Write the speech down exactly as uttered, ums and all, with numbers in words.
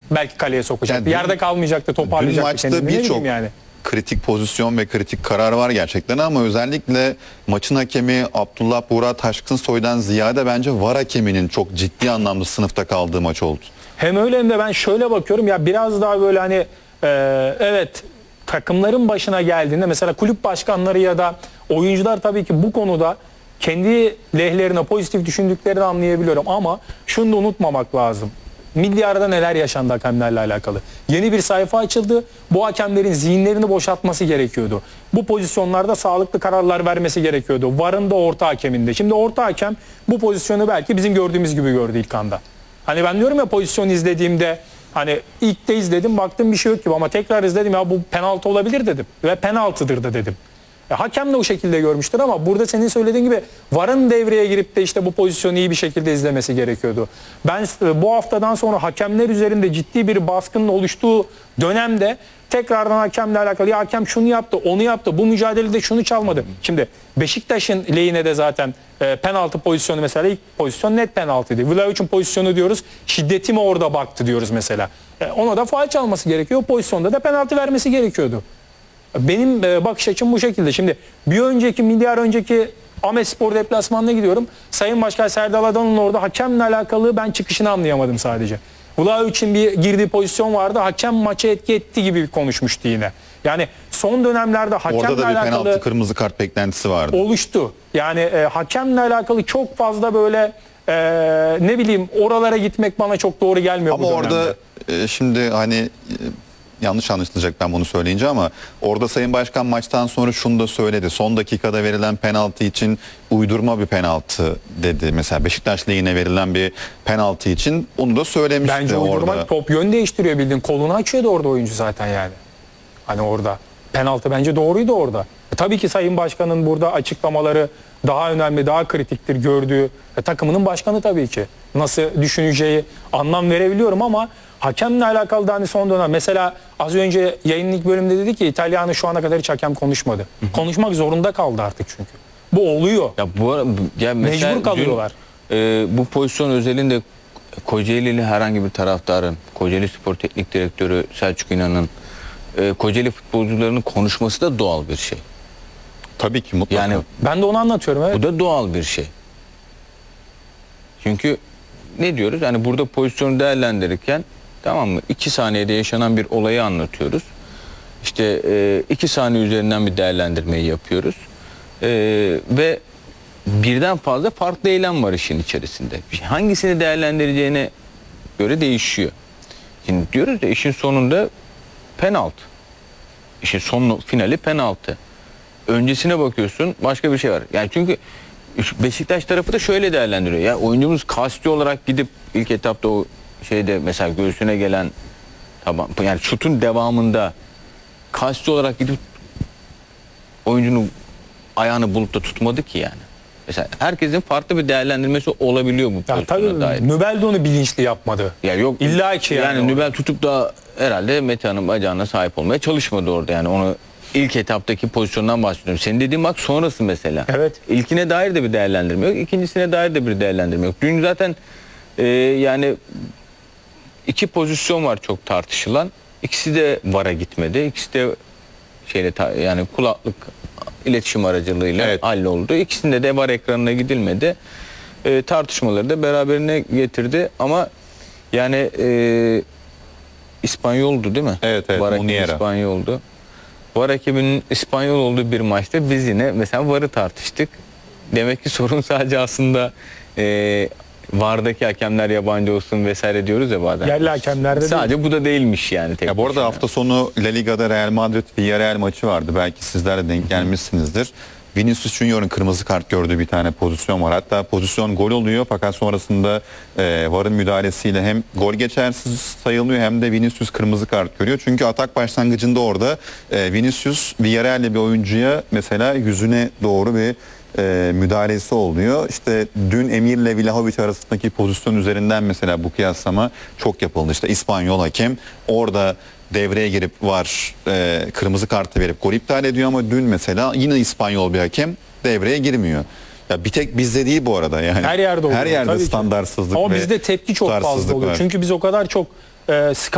belki kaleye sokacaktı. Yani Yerde kalmayacaktı, toparlayacaktı dün maçta kendini. Ne birçok bileyim yani. kritik pozisyon ve kritik karar var gerçekten ama özellikle maçın hakemi Abdullah Buğra Taşkınsoy'dan ziyade bence V A R hakeminin çok ciddi anlamda sınıfta kaldığı maç oldu. Hem öyle hem de ben şöyle bakıyorum ya, biraz daha böyle hani e, evet, takımların başına geldiğinde mesela kulüp başkanları ya da oyuncular tabii ki bu konuda kendi lehlerine pozitif düşündüklerini anlayabiliyorum ama şunu da unutmamak lazım. Milli arada neler yaşandı hakemlerle alakalı. Yeni bir sayfa açıldı. Bu hakemlerin zihinlerini boşaltması gerekiyordu. Bu pozisyonlarda sağlıklı kararlar vermesi gerekiyordu. V A R'ın da orta hakeminde. Şimdi orta hakem bu pozisyonu belki bizim gördüğümüz gibi gördü ilk anda. Hani ben diyorum ya, pozisyon izlediğimde hani ilk de izledim, baktım bir şey yok gibi ama tekrar izledim, ya bu penaltı olabilir dedim ve penaltıdır da dedim. E, hakem de o şekilde görmüştür ama burada senin söylediğin gibi V A R'ın devreye girip de işte bu pozisyonu iyi bir şekilde izlemesi gerekiyordu. Ben bu haftadan sonra hakemler üzerinde ciddi bir baskının oluştuğu dönemde tekrardan hakemle alakalı, ya hakem şunu yaptı, onu yaptı, bu mücadelede şunu çalmadı. Şimdi Beşiktaş'ın lehine de zaten e, penaltı pozisyonu, mesela ilk pozisyon net penaltıydı. Vlahovic'in pozisyonu diyoruz, şiddeti mi orada baktı diyoruz mesela. E, ona da faul çalması gerekiyor. O pozisyonda da penaltı vermesi gerekiyordu. Benim e, bakış açım bu şekilde. Şimdi bir önceki milyar önceki Ahmetspor deplasmanına gidiyorum. Sayın Başkan Serdal Adalı'nın orada hakemle alakalı ben çıkışını anlayamadım sadece. Vlahovic'in bir girdiği pozisyon vardı. Hakem maça etki etti gibi konuşmuştu yine. Yani son dönemlerde hakemle Orada da bir alakalı penaltı, kırmızı kart beklentisi vardı. oluştu. Yani e, hakemle alakalı çok fazla böyle e, ne bileyim oralara gitmek bana çok doğru gelmiyor Ama bu dönemde. orada e, şimdi hani e, yanlış anlaşılacak ben bunu söyleyince ama orada Sayın Başkan maçtan sonra şunu da söyledi. Son dakikada verilen penaltı için uydurma bir penaltı dedi. Mesela Beşiktaş lehine verilen bir penaltı için onu da söylemişti. Bence uydurmak, orada. top yön değiştiriyor bildiğin. Kolunu açıyordu orada oyuncu zaten yani. Hani orada. Penaltı bence doğruydu orada. E, tabii ki Sayın Başkan'ın burada açıklamaları daha önemli, daha kritiktir gördüğü. E, takımının başkanı tabii ki. Nasıl düşüneceği anlam verebiliyorum ama hakemle alakalı da hani son dönem. Mesela az önce yayının ilk bölümde dedi ki İtalyan'ı şu ana kadar hiç hakem konuşmadı. Hı hı. Konuşmak zorunda kaldı artık çünkü. Bu oluyor. Ya bu ya mesela mecbur kalıyorlar. Dün, e, bu pozisyon özelinde Kocaeli'li herhangi bir taraftarın, Kocaeli Spor Teknik Direktörü Selçuk İnan'ın, e, Kocaeli futbolcularının konuşması da doğal bir şey. Tabii ki mutlaka. Yani ben de onu anlatıyorum. Evet. bu da doğal bir şey. Çünkü ne diyoruz? Yani burada pozisyonu değerlendirirken, tamam mı? İki saniyede yaşanan bir olayı anlatıyoruz. İşte e, iki saniye üzerinden bir değerlendirmeyi yapıyoruz. E, ve birden fazla farklı eylem var işin içerisinde. Hangisini değerlendireceğine göre değişiyor. Şimdi diyoruz ya, işin sonunda penaltı. İşin son finali penaltı. Öncesine bakıyorsun, başka bir şey var. Yani çünkü Beşiktaş tarafı da şöyle değerlendiriyor. Ya oyuncumuz kasti olarak gidip ilk etapta o şeyde mesela göğsüne gelen, tamam, yani şutun devamında kasti olarak gidip oyuncunun ayağını bulup da tutmadı ki yani. Mesela herkesin farklı bir değerlendirmesi olabiliyor bu pozisyona dair. Nübel de onu bilinçli yapmadı. Ya yok İlla ki yani. Yani Nübel tutup da herhalde Metehan'ın bacağına sahip olmaya çalışmadı orada, yani onu ilk etaptaki pozisyondan bahsediyorum. Senin dediğin bak sonrası mesela. Evet. İlkine dair de bir değerlendirme yok, ikincisine dair de bir değerlendirme yok. Dün zaten e, yani iki pozisyon var çok tartışılan. İkisi de V A R'a gitmedi. İkisi de şeyle yani kulaklık iletişim aracılığıyla evet. halloldu. İkisinde de V A R ekranına gidilmedi. E, tartışmaları da beraberine getirdi ama yani e, İspanyoldu değil mi? Evet, evet. V A R Muniera. İspanyoldu. V A R ekibinin İspanyol olduğu bir maçta biz yine mesela V A R'ı tartıştık. Demek ki sorun sadece aslında e, V A R'daki hakemler yabancı olsun vesaire diyoruz ya bazen. Yerli hakemlerde sadece değil. bu da değilmiş yani. Tek Ya bu arada başına. hafta sonu La Liga'da Real Madrid Villarreal maçı vardı. Belki sizler de denk gelmişsinizdir. Vinicius Junior'ın kırmızı kart gördüğü bir tane pozisyon var. Hatta pozisyon gol oluyor fakat sonrasında e, V A R'ın müdahalesiyle hem gol geçersiz sayılıyor hem de Vinicius kırmızı kart görüyor. Çünkü atak başlangıcında orada e, Vinicius Villarreal'li bir oyuncuya mesela yüzüne doğru bir e, müdahalesi oluyor. İşte dün Emir'le Vlahovic arasındaki pozisyon üzerinden mesela bu kıyaslama çok yapıldı. İşte İspanyol hakem orada devreye girip var e, kırmızı kartı verip gol iptal ediyor ama dün mesela yine İspanyol bir hakem devreye girmiyor. Ya bir tek bizde değil bu arada yani. Her yerde oluyor. Her yerde Tabii ki. standartsızlık ama ve bizde tepki çok fazla tutarsızlık oluyor. var. Çünkü biz o kadar çok e,